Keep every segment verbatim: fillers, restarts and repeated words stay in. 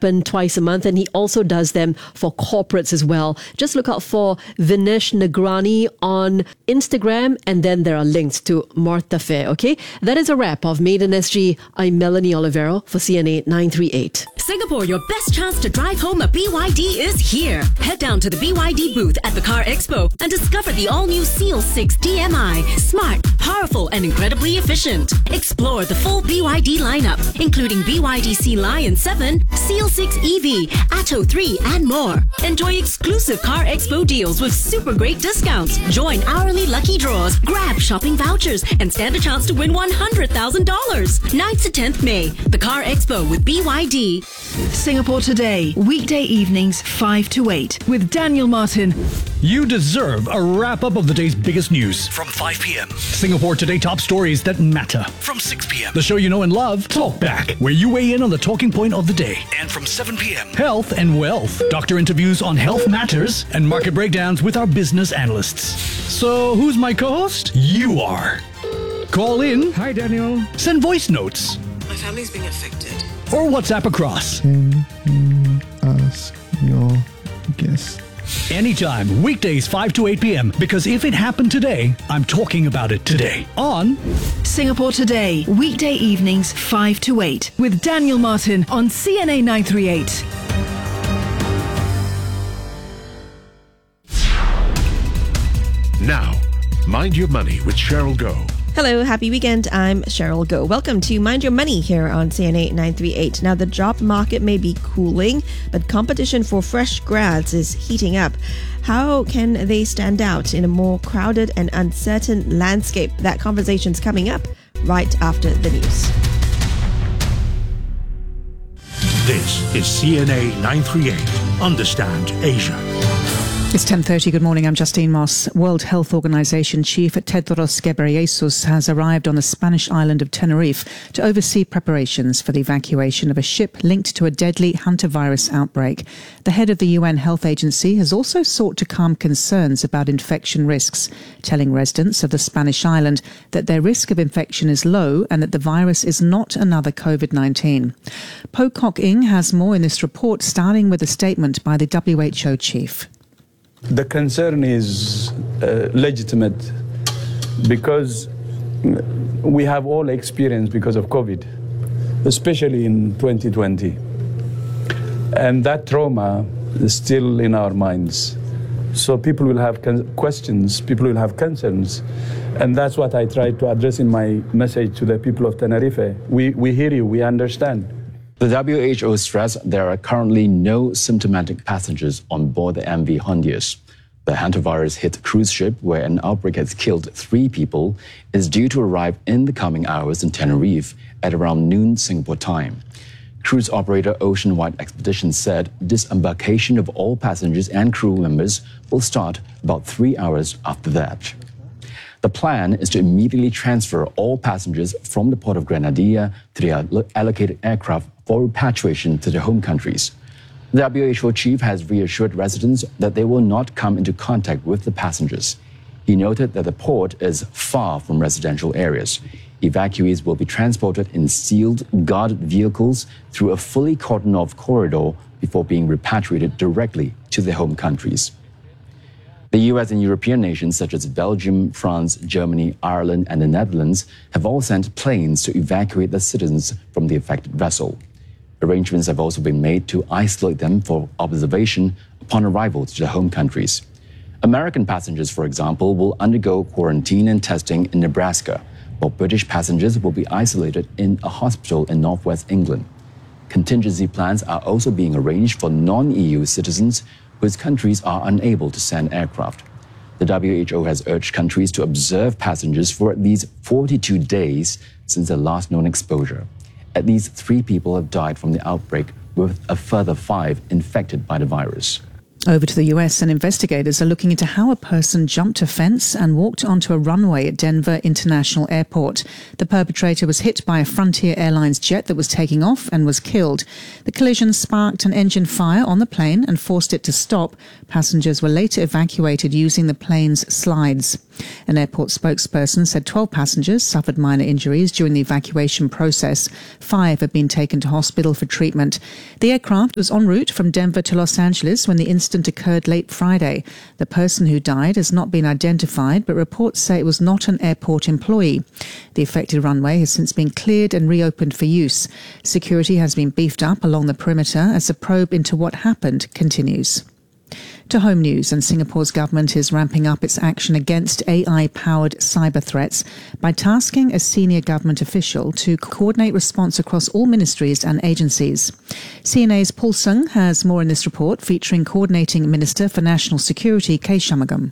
happen twice a month, and he also does them for corporates as well. Just look out for Vinesh Nagrani on Instagram, and then there are links to Mortafe, okay? That is a wrap of Made in S G. I'm Melanie Olivero for C N A nine three eight. Singapore, your best chance to drive home a B Y D is here. Head down to the B Y D booth at the Car Expo and discover the all-new Seal six D M I. Smart, powerful, and incredibly efficient. Explore the full B Y D lineup, including B Y D Sea Lion seven, Seal six E V, Atto three, and more. Enjoy exclusive Car Expo deals with super great discounts. Join hourly lucky draws, grab shopping vouchers, and stand a chance to win one hundred thousand dollars. ninth to tenth May, the Car Expo with B Y D. Singapore Today, weekday evenings five to eight with Daniel Martin. You deserve a wrap-up of the day's biggest news. From five p.m. Singapore Today top stories that matter. From six p.m. The show you know and love, Talk Back, where you weigh in on the talking point of the day. And from seven p.m. Health and wealth. Doctor interviews on health matters and market breakdowns with our business analysts. So who's my co-host? You are. Call in. Hi, Daniel. Send voice notes. My family's being affected. Or WhatsApp across. Can you ask your guest? Anytime, weekdays five to eight p.m. Because if it happened today, I'm talking about it today. On Singapore Today, weekday evenings five to eight with Daniel Martin on C N A nine three eight. Now, Mind Your Money with Cheryl Goh. Hello, happy weekend. I'm Cheryl Goh. Welcome to Mind Your Money here on C N A nine three eight. Now, the job market may be cooling, but competition for fresh grads is heating up. How can they stand out in a more crowded and uncertain landscape? That conversation's coming up right after the news. This is C N A nine three eight. Understand Asia. It's ten thirty. Good morning. I'm Justine Moss. World Health Organization Chief Tedros Ghebreyesus has arrived on the Spanish island of Tenerife to oversee preparations for the evacuation of a ship linked to a deadly hantavirus outbreak. The head of the U N Health Agency has also sought to calm concerns about infection risks, telling residents of the Spanish island that their risk of infection is low and that the virus is not another COVID nineteen. Po Kok Ing has more in this report, starting with a statement by the W H O chief. The concern is uh, legitimate because we have all experienced because of COVID, especially in twenty twenty. And that trauma is still in our minds. So people will have con- questions, people will have concerns. And that's what I try to address in my message to the people of Tenerife. We, we hear you, we understand. The W H O stressed there are currently no symptomatic passengers on board the M V Hondius. The hantavirus hit cruise ship where an outbreak has killed three people is due to arrive in the coming hours in Tenerife at around noon Singapore time. Cruise operator Ocean Wide Expeditions said disembarkation of all passengers and crew members will start about three hours after that. The plan is to immediately transfer all passengers from the port of Grenadilla to the allocated aircraft for repatriation to their home countries. The W H O chief has reassured residents that they will not come into contact with the passengers. He noted that the port is far from residential areas. Evacuees will be transported in sealed, guarded vehicles through a fully cordoned-off corridor before being repatriated directly to their home countries. The U S and European nations such as Belgium, France, Germany, Ireland, and the Netherlands have all sent planes to evacuate the citizens from the affected vessel. Arrangements have also been made to isolate them for observation upon arrival to their home countries. American passengers, for example, will undergo quarantine and testing in Nebraska, while British passengers will be isolated in a hospital in northwest England. Contingency plans are also being arranged for non-E U citizens whose countries are unable to send aircraft. The W H O has urged countries to observe passengers for at least forty-two days since their last known exposure. At least three people have died from the outbreak, with a further five infected by the virus. Over to the U S, and investigators are looking into how a person jumped a fence and walked onto a runway at Denver International Airport. The perpetrator was hit by a Frontier Airlines jet that was taking off and was killed. The collision sparked an engine fire on the plane and forced it to stop. Passengers were later evacuated using the plane's slides. An airport spokesperson said twelve passengers suffered minor injuries during the evacuation process. Five have been taken to hospital for treatment. The aircraft was en route from Denver to Los Angeles when the incident occurred late Friday. The person who died has not been identified, but reports say it was not an airport employee. The affected runway has since been cleared and reopened for use. Security has been beefed up along the perimeter as the probe into what happened continues. To home news, and Singapore's government is ramping up its action against A I-powered cyber threats by tasking a senior government official to coordinate response across all ministries and agencies. C N A's Paul Sung has more in this report featuring Coordinating Minister for National Security, K. Shanmugam.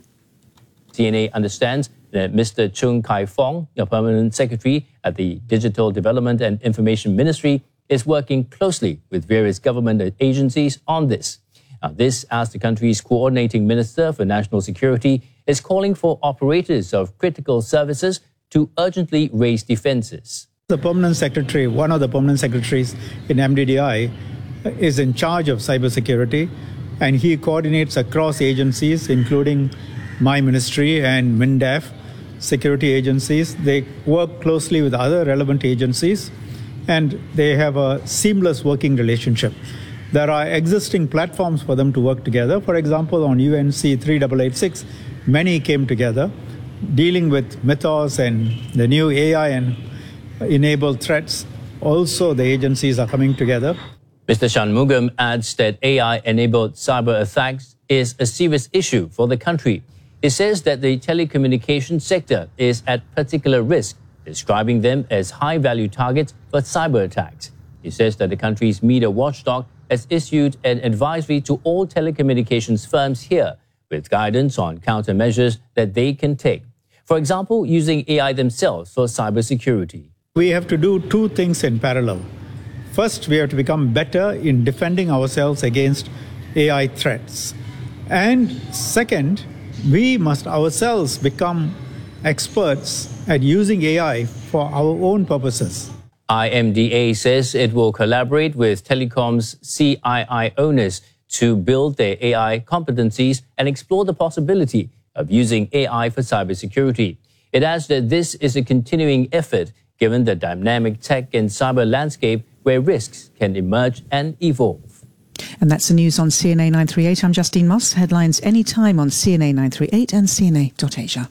C N A understands that Mister Chung Kai-Fong, a permanent secretary at the Digital Development and Information Ministry, is working closely with various government agencies on this. Now, this as the country's coordinating minister for national security is calling for operators of critical services to urgently raise defenses. The permanent secretary, one of the permanent secretaries in M D D I, is in charge of cybersecurity, and he coordinates across agencies, including my ministry and MINDEF, security agencies. They work closely with other relevant agencies, and they have a seamless working relationship. There are existing platforms for them to work together. For example, on U N C three eight eight six, many came together dealing with Mythos and the new A I and enabled threats. Also, the agencies are coming together. Mister Shanmugam adds that A I-enabled cyber attacks is a serious issue for the country. He says that the telecommunications sector is at particular risk, describing them as high-value targets for cyber attacks. He says that the country's media watchdog has issued an advisory to all telecommunications firms here with guidance on countermeasures that they can take. For example, using A I themselves for cybersecurity. We have to do two things in parallel. First, we have to become better in defending ourselves against A I threats. And second, we must ourselves become experts at using A I for our own purposes. I M D A says it will collaborate with Telecom's C I I owners to build their A I competencies and explore the possibility of using A I for cybersecurity. It adds that this is a continuing effort given the dynamic tech and cyber landscape where risks can emerge and evolve. And that's the news on C N A nine three eight. I'm Justine Moss. Headlines anytime on C N A nine three eight and C N A dot Asia.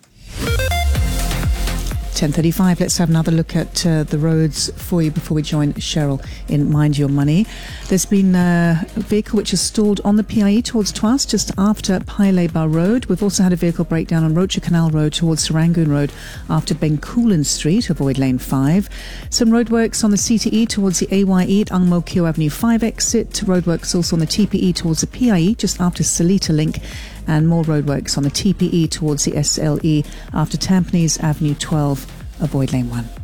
ten thirty-five, let's have another look at uh, the roads for you before we join Cheryl in Mind Your Money. There's been uh, a vehicle which is stalled on the P I E towards Tuas just after Pai Lebar Road. We've also had a vehicle breakdown on Rocha Canal Road towards Serangoon Road after Bencoolen Street, avoid lane five. Some roadworks on the C T E towards the A Y E at Ang Mo Kio Avenue five exit. Roadworks also on the T P E towards the P I E just after Seletar Link. And more roadworks on the T P E towards the S L E after Tampines Avenue twelve, avoid lane one.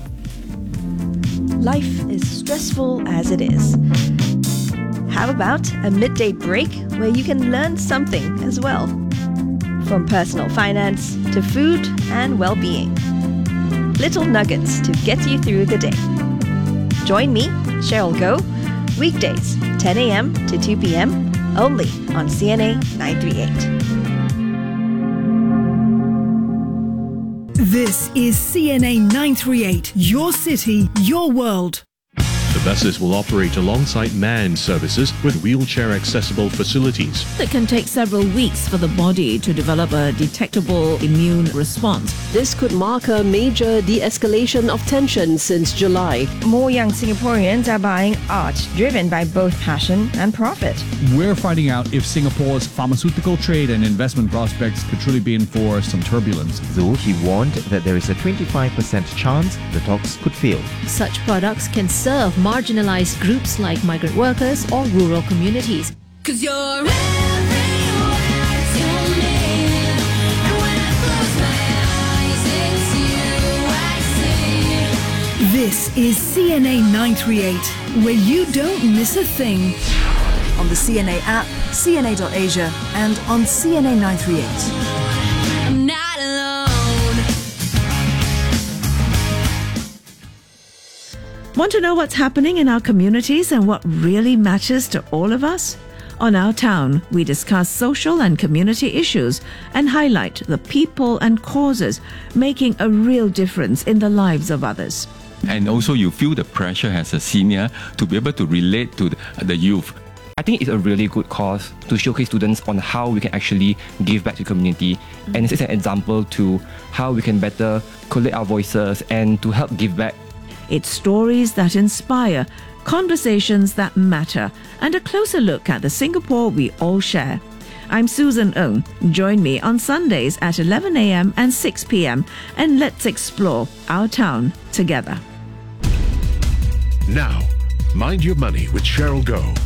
Life is stressful as it is. How about a midday break where you can learn something as well? From personal finance to food and well-being. Little nuggets to get you through the day. Join me, Cheryl Goh, weekdays ten a.m. to two p.m. only on C N A nine three eight. This is C N A nine three eight, your city, your world. The buses will operate alongside manned services with wheelchair-accessible facilities. It can take several weeks for the body to develop a detectable immune response. This could mark a major de-escalation of tension since July. More young Singaporeans are buying art driven by both passion and profit. We're finding out if Singapore's pharmaceutical trade and investment prospects could truly be in for some turbulence. Though he warned that there is a twenty-five percent chance the talks could fail. Such products can serve marginalized groups like migrant workers or rural communities. 'Cause you're everywhere to me. And when I close my eyes, it's you I see. This is C N A nine three eight, where you don't miss a thing. On the C N A app, C N A dot Asia, and on C N A nine three eight. I'm not alone. Want to know what's happening in our communities and what really matters to all of us? On Our Town, we discuss social and community issues and highlight the people and causes making a real difference in the lives of others. And also you feel the pressure as a senior to be able to relate to the, the youth. I think it's a really good cause to showcase students on how we can actually give back to the community. Mm-hmm. And it's an example to how we can better collect our voices and to help give back. It's stories that inspire, conversations that matter, and a closer look at the Singapore we all share. I'm Susan Ng. Join me on Sundays at eleven a.m. and six p.m. and let's explore our town together. Now, Mind Your Money with Cheryl Goh.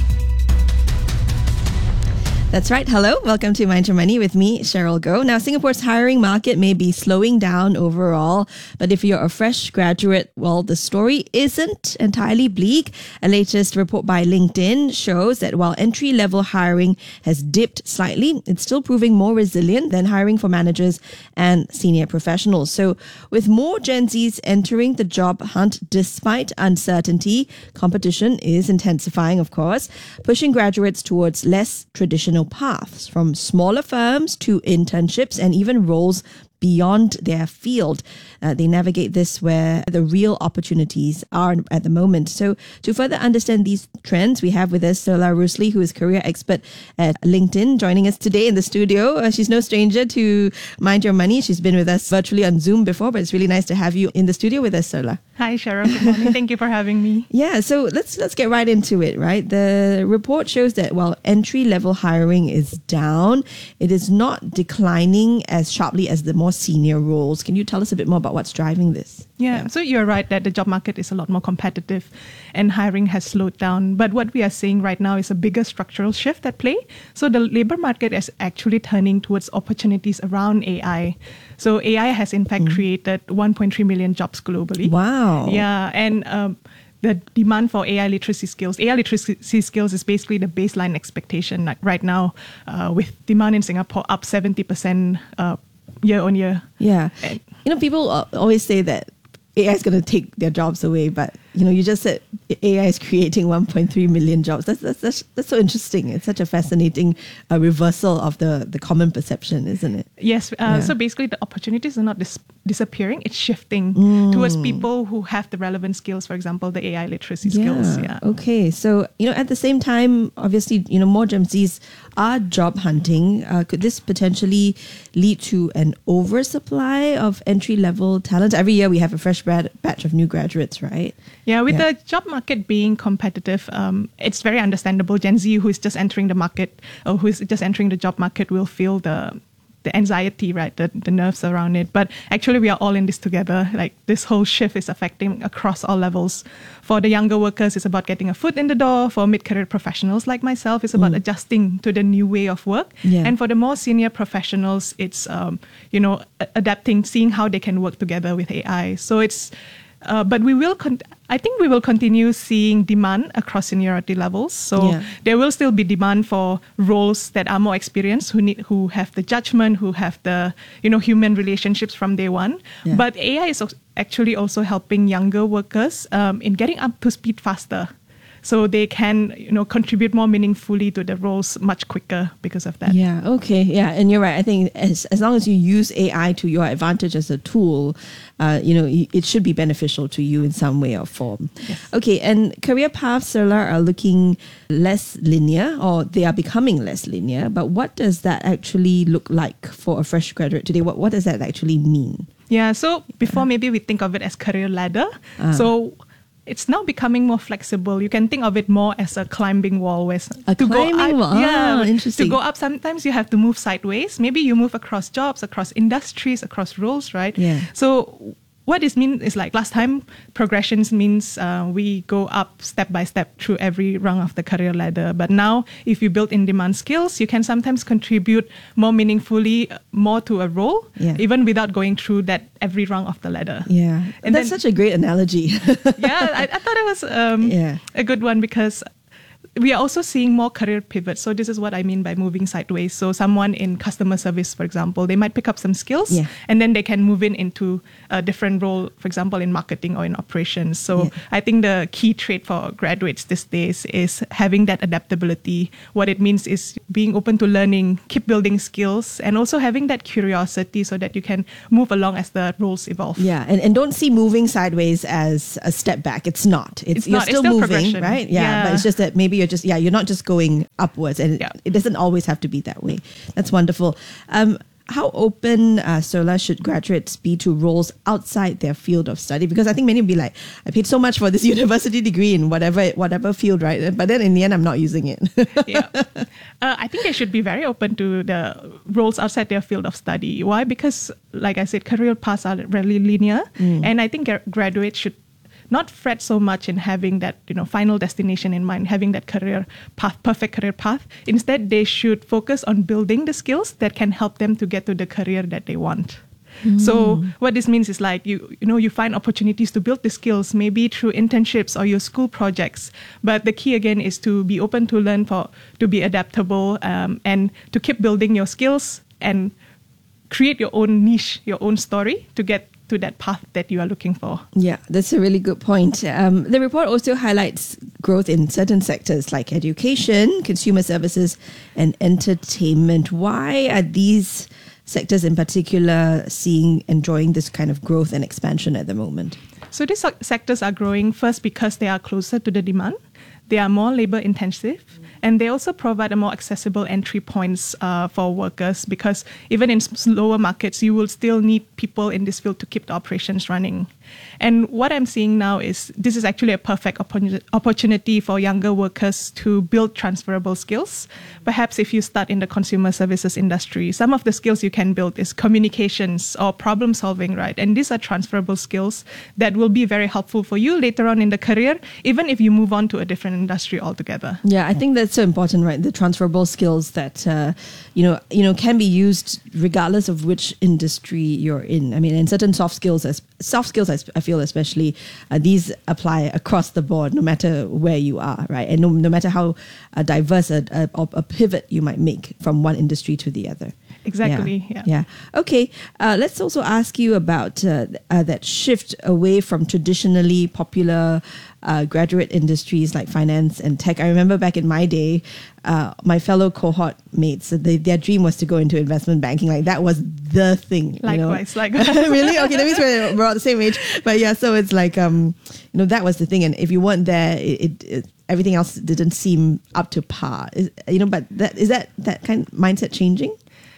That's right. Hello. Welcome to Mind Your Money with me, Cheryl Goh. Now, Singapore's hiring market may be slowing down overall, but if you're a fresh graduate, well, the story isn't entirely bleak. A latest report by LinkedIn shows that while entry-level hiring has dipped slightly, it's still proving more resilient than hiring for managers and senior professionals. So with more Gen Zs entering the job hunt despite uncertainty, competition is intensifying, of course, pushing graduates towards less traditional paths, from smaller firms to internships and even roles beyond their field. Uh, they navigate this where the real opportunities are at the moment. So to further understand these trends, we have with us Sola Rusli, who is career expert at LinkedIn, joining us today in the studio. Uh, she's no stranger to Mind Your Money. She's been with us virtually on Zoom before, but it's really nice to have you in the studio with us, Sola. Hi, Cheryl. Good morning. Thank you for having me. Yeah, so let's let's get right into it, right? The report shows that while entry-level hiring is down, it is not declining as sharply as the more senior roles. Can you tell us a bit more about what's driving this? Yeah, yeah, so you're right that the job market is a lot more competitive and hiring has slowed down. But what we are seeing right now is a bigger structural shift at play. So the labor market is actually turning towards opportunities around A I. So A I has in fact mm. created one point three million jobs globally. Wow. Yeah, and um, the demand for A I literacy skills. A I literacy skills is basically the baseline expectation like right now, uh, with demand in Singapore up seventy percent uh, year on year. Yeah. And, you know, people always say that A I is going to take their jobs away, but you know, you just said A I is creating one point three million jobs. That's that's that's, that's so interesting. It's such a fascinating uh, reversal of the, the common perception, isn't it? Yes. Uh, yeah. So basically, the opportunities are not dis- disappearing. It's shifting mm. towards people who have the relevant skills. For example, the A I literacy yeah. skills. Yeah. Okay. So you know, at the same time, obviously, you know, more Gen Zs are job hunting. Uh, could this potentially lead to an oversupply of entry level talent? Every year, we have a fresh grad- batch of new graduates, right? Yeah, with Yeah. the job market being competitive, um, it's very understandable. Gen Z who is just entering the market or who is just entering the job market will feel the the anxiety, right? The, the nerves around it. But actually, we are all in this together. Like this whole shift is affecting across all levels. For the younger workers, it's about getting a foot in the door. For mid-career professionals like myself, it's about mm. adjusting to the new way of work. Yeah. And for the more senior professionals, it's um, you know a- adapting, seeing how they can work together with A I. So it's Uh, but we will, con- I think we will continue seeing demand across seniority levels. So Yeah. there will still be demand for roles that are more experienced, who need, who have the judgment, who have the, you know, human relationships from day one. Yeah. But A I is al- actually also helping younger workers um, in getting up to speed faster. So they can, you know, contribute more meaningfully to the roles much quicker because of that. Yeah, okay. Yeah, and you're right. I think as as long as you use A I to your advantage as a tool, uh, you know, y- it should be beneficial to you in some way or form. Yes. Okay, and career paths, Solar, are looking less linear, or they are becoming less linear. But what does that actually look like for a fresh graduate today? What what does that actually mean? Yeah, so before maybe we think of it as career ladder. Ah. So it's now becoming more flexible. You can think of it more as a climbing wall. Where A to climbing go up, wall. Yeah, Ah, interesting. To go up, sometimes you have to move sideways. Maybe you move across jobs, across industries, across roles, right? Yeah. So what this means is like last time, progressions means uh, we go up step by step through every rung of the career ladder. But now, if you build in-demand skills, you can sometimes contribute more meaningfully, uh, more to a role, Yeah. even without going through that every rung of the ladder. Yeah, And that's then- such a great analogy. yeah, I, I thought it was um, Yeah. a good one because we are also seeing more career pivots. So this is what I mean by moving sideways. So someone in customer service, for example, they might pick up some skills Yeah. and then they can move in into a different role, for example, in marketing or in operations. So Yeah. I think the key trait for graduates these days is having that adaptability. What it means is being open to learning, keep building skills, and also having that curiosity so that you can move along as the roles evolve. Yeah, and, and don't see moving sideways as a step back. It's not. It's, It's you're not. It's still, still moving, progression. right? Yeah, Yeah. but it's just that maybe you're just, yeah, you're not just going upwards, and it, it doesn't always have to be that way. That's wonderful. Um, how open, uh, Sola, should graduates be to roles outside their field of study? Because I think many will be like, I paid so much for this university degree in whatever whatever field, right? But then in the end, I'm not using it. yeah. Uh, I think they should be very open to the roles outside their field of study. Why? Because, like I said, career paths are really linear. Mm. And I think gra- graduates should not fret so much in having that, you know, final destination in mind, having that career path, perfect career path. Instead, they should focus on building the skills that can help them to get to the career that they want. So what this means is like you you know you find opportunities to build the skills maybe through internships or your school projects. But the key again is to be open to learn, for to be adaptable, um, and to keep building your skills and create your own niche, your own story to get to that path that you are looking for. Yeah, that's a really good point. Um, the report also highlights growth in certain sectors like education, consumer services, and entertainment. Why are these sectors in particular seeing, enjoying this kind of growth and expansion at the moment? So these sec- sectors are growing first because they are closer to the demand. They are more labor intensive, and they also provide a more accessible entry points uh, for workers, because even in slower markets, you will still need people in this field to keep the operations running. And what I'm seeing now is this is actually a perfect oppor- opportunity for younger workers to build transferable skills. Perhaps if you start in the consumer services industry, some of the skills you can build is communications or problem solving, right? And these are transferable skills that will be very helpful for you later on in the career, even if you move on to a different industry altogether. Yeah, I think that's so important, right? The transferable skills that uh, you know, you know, can be used regardless of which industry you're in. I mean, and certain soft skills, as soft skills, I, I feel especially uh, these apply across the board, no matter where you are, right? And no, no matter how uh, diverse a, a, a pivot you might make from one industry to the other. Exactly. Yeah. Yeah. yeah. Okay. Uh, let's also ask you about uh, uh, that shift away from traditionally popular uh, graduate industries like finance and tech. I remember back in my day, uh, my fellow cohort mates, they, their dream was to go into investment banking. Like that was the thing. Likewise, you know? likewise. Really? Okay, that means we're, we're all the same age. But yeah, so it's like, um, you know, that was the thing. And if you weren't there, it, it, it everything else didn't seem up to par. Is, you know, but that is that that kind of mindset changing?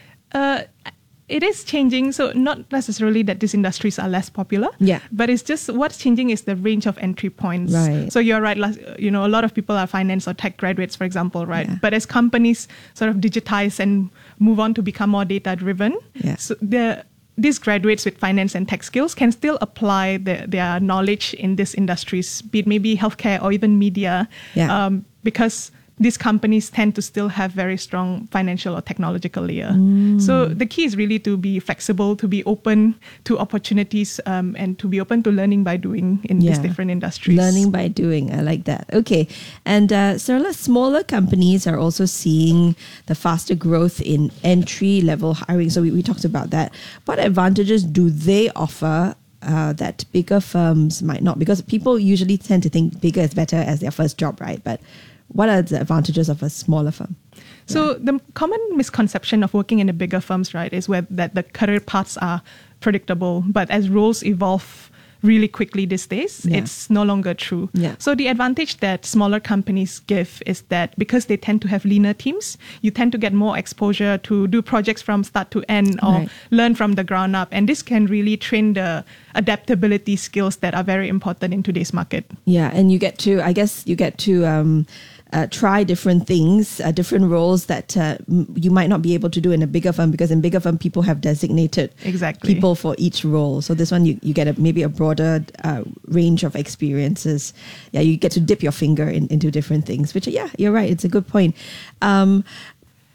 Uh, it is changing. So not necessarily that these industries are less popular. Yeah. But it's just what's changing is the range of entry points. Right. So you're right. last- You know, a lot of people are finance or tech graduates, for example, right? But as companies sort of digitize and move on to become more data driven, Yeah. so the these graduates with finance and tech skills can still apply their, their knowledge in these industries, be it maybe healthcare or even media, Yeah. um, because these companies tend to still have very strong financial or technological layer. Mm. So the key is really to be flexible, to be open to opportunities, um, and to be open to learning by doing in these Yeah. different industries. Learning by doing. I like that. Okay. And uh, Sarla, smaller companies are also seeing the faster growth in entry level hiring. So we, we talked about that. What advantages do they offer uh, that bigger firms might not? Because people usually tend to think bigger is better as their first job, right? But what are the advantages of a smaller firm? So the common misconception of working in the bigger firms, right, is where that the career paths are predictable. But as roles evolve really quickly these days, Yeah. it's no longer true. Yeah. So the advantage that smaller companies give is that because they tend to have leaner teams, you tend to get more exposure to do projects from start to end or Right. learn from the ground up. And this can really train the adaptability skills that are very important in today's market. Yeah, and you get to, I guess, you get to um, uh, try different things, uh, different roles that uh, m- you might not be able to do in a bigger firm, because in bigger firm, people have designated Exactly. people for each role. So this one, you, you get a, maybe a broader uh, range of experiences. Yeah, you get to dip your finger in, into different things, which, yeah, you're right. It's a good point. Um,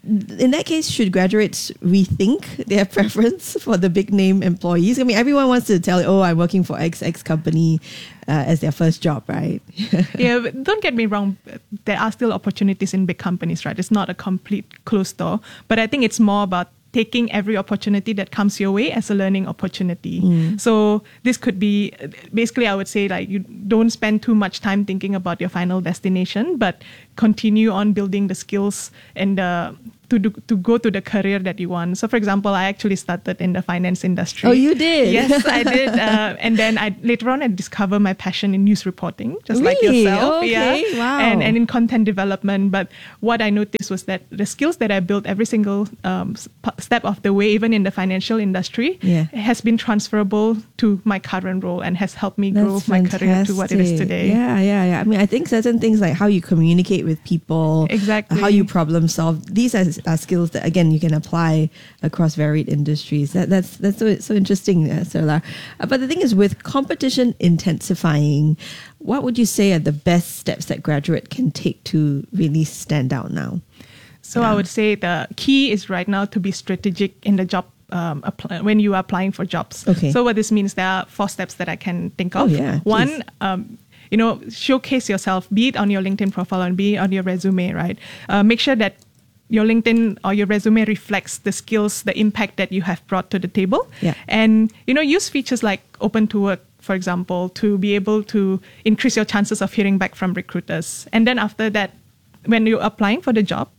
in that case, should graduates rethink their preference for the big name employees? I mean, everyone wants to tell, oh, I'm working for X X company uh, as their first job, right? Yeah, but don't get me wrong. There are still opportunities in big companies, right? It's not a complete closed door. But I think it's more about taking every opportunity that comes your way as a learning opportunity. Mm. So this could be, basically I would say, like, you don't spend too much time thinking about your final destination, but continue on building the skills and the to do, to go to the career that you want. So for example, I actually started in the finance industry. Oh, you did? Yes, I did. Uh, and then I later on I discovered my passion in news reporting, just really? like yourself. Okay, yeah. wow. And, and in content development. But what I noticed was that the skills that I built every single um, step of the way, even in the financial industry, yeah. has been transferable to my current role and has helped me That's grow my career to what it is today. Yeah, yeah, yeah. I mean, I think certain things like how you communicate with people, exactly, how you problem solve, these are, are skills that, again, you can apply across varied industries. That, that's that's so, so interesting, uh, Solar. Uh, but the thing is, with competition intensifying, what would you say are the best steps that graduate can take to really stand out now? So yeah. I would say the key is right now to be strategic in the job um, apply, when you are applying for jobs. Okay. So what this means, there are four steps that I can think of. Oh, yeah, One, um, you know, showcase yourself, be it on your LinkedIn profile and be it on your resume, right? Uh, make sure that your LinkedIn or your resume reflects the skills, the impact that you have brought to the table. Yeah. And, you know, use features like open to work, for example, to be able to increase your chances of hearing back from recruiters. And then after that, when you're applying for the job,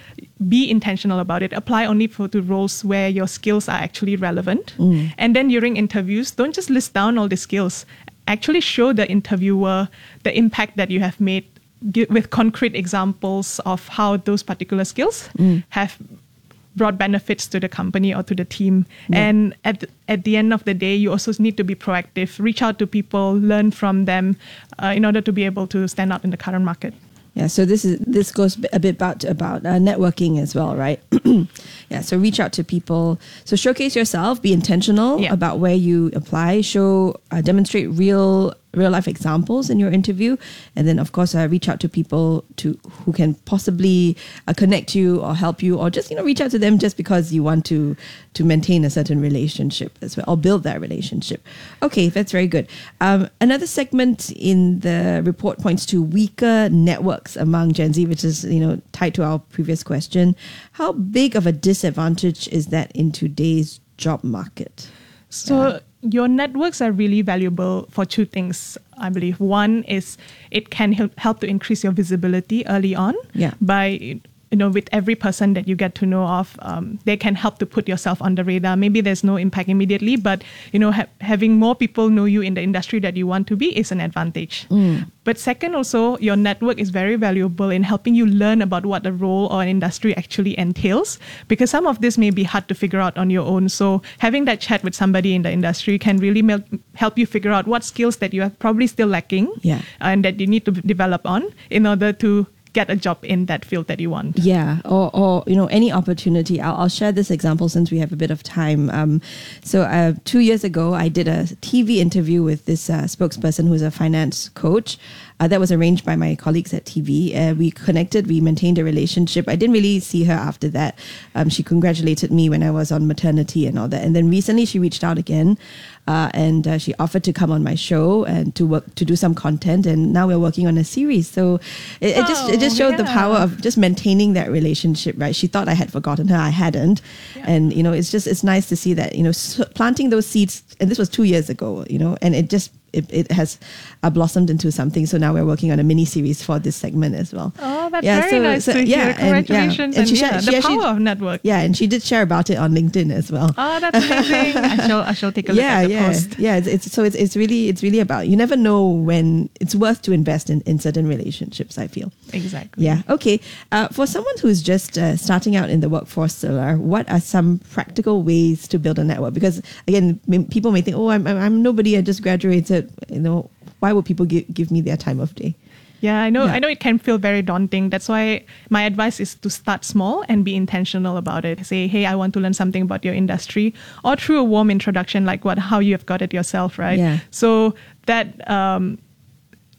be intentional about it. Apply only for the roles where your skills are actually relevant. Mm. And then during interviews, don't just list down all the skills. Actually show the interviewer the impact that you have made with concrete examples of how those particular skills mm. have brought benefits to the company or to the team. Yeah. And at the, at the end of the day, you also need to be proactive, reach out to people, learn from them uh, in order to be able to stand out in the current market. Yeah, so this is this goes a bit about about uh, networking as well, right? Yeah, so reach out to people. So showcase yourself, be intentional yeah. about where you apply, show, uh, demonstrate real real life examples in your interview, and then of course uh, reach out to people to who can possibly uh, connect you or help you, or just you know reach out to them just because you want to to maintain a certain relationship as well, or build that relationship. Okay, that's very good. Um, another segment in the report points to weaker networks among Gen Z, which is you know tied to our previous question. How big of a disadvantage is that in today's job market? So yeah. Your networks are really valuable for two things, I believe. One is it can help, help to increase your visibility early on yeah. by, you know, with every person that you get to know of, um, they can help to put yourself on the radar. Maybe there's no impact immediately, but, you know, ha- having more people know you in the industry that you want to be is an advantage. Mm. But second, also, your network is very valuable in helping you learn about what a role or an industry actually entails, because some of this may be hard to figure out on your own. So having that chat with somebody in the industry can really mel- help you figure out what skills that you are probably still lacking yeah. and that you need to develop on in order to get a job in that field that you want. Yeah, or, or you know, any opportunity. I'll, I'll share this example since we have a bit of time. Um, so uh, two years ago, I did a T V interview with this uh, spokesperson who's a finance coach. Uh, that was arranged by my colleagues at T V. Uh, we connected, we maintained a relationship. I didn't really see her after that. Um, she congratulated me when I was on maternity and all that. And then recently she reached out again. Uh, and uh, she offered to come on my show and to work to do some content, and now we're working on a series. So it, it just it just showed yeah. the power of just maintaining that relationship, right? She thought I had forgotten her, I hadn't, yeah. and you know it's just it's nice to see that you know planting those seeds, and this was two years ago, you know, and it just it, it has uh, blossomed into something. So now we're working on a mini series for this segment as well. Oh, that's yeah, very so, nice so, to yeah, hear. Congratulations. And, yeah. And, and she yeah, shared, the she power actually, of network. Yeah, and she did share about it on LinkedIn as well. Oh, that's amazing. I shall I shall take a look yeah, at the yeah, post. Yeah, it's, it's so it's it's really it's really about, you never know when it's worth to invest in, in certain relationships, I feel. Exactly. Yeah. Okay. Uh, for someone who's just uh, starting out in the workforce, Solar, what are some practical ways to build a network? Because again, m- people may think, oh, I'm, I'm I'm nobody. I just graduated. You know, why would people give give me their time of day? Yeah, I know. Yeah. I know it can feel very daunting. That's why my advice is to start small and be intentional about it. Say, hey, I want to learn something about your industry, or through a warm introduction, like what how you have got it yourself, right? Yeah. So that um,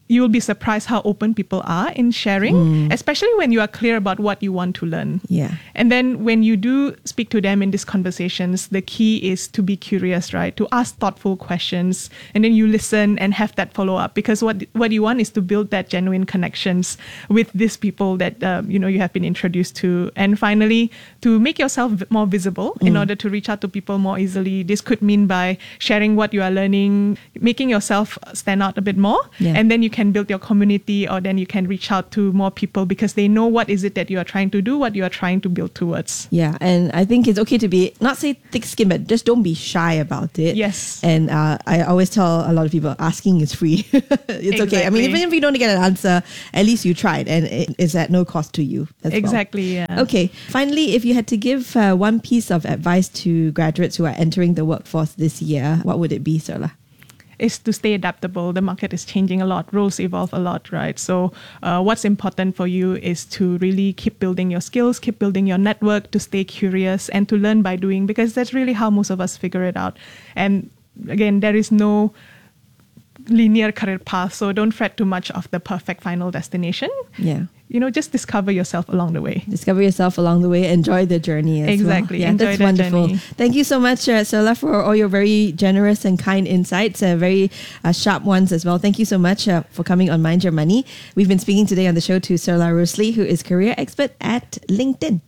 you will be surprised how open people are in sharing, mm. especially when you are clear about what you want to learn. Yeah. And then when you do speak to them in these conversations, the key is to be curious, right? To ask thoughtful questions, and then you listen and have that follow up, because what what you want is to build that genuine connections with these people that um, you know you have been introduced to. And finally, to make yourself more visible mm. in order to reach out to people more easily. This could mean by sharing what you are learning, making yourself stand out a bit more, yeah. and then you can build your community, or then you can reach out to more people because they know what is it that you are trying to do, what you are trying to build towards. Yeah, and I think it's okay to be, not say thick-skinned, but just don't be shy about it. Yes. And uh, I always tell a lot of people, asking is free. It's exactly. okay. I mean, even if you don't get an answer, at least you tried, and it is at no cost to you as Exactly, well. yeah. Okay, finally, if you had to give uh, one piece of advice to graduates who are entering the workforce this year, what would it be, Sarla? Is to stay adaptable. The market is changing a lot. Roles evolve a lot, right? So uh, what's important for you is to really keep building your skills, keep building your network, to stay curious and to learn by doing, because that's really how most of us figure it out. And again, there is no linear career path, so don't fret too much of the perfect final destination. Yeah. You know, just discover yourself along the way. Discover yourself along the way. Enjoy the journey as exactly. well. Yeah, Enjoy that's that wonderful. journey. Thank you so much, uh, Sarla, for all your very generous and kind insights, uh, very uh, sharp ones as well. Thank you so much uh, for coming on Mind Your Money. We've been speaking today on the show to Sarla Rosalie, who is career expert at LinkedIn.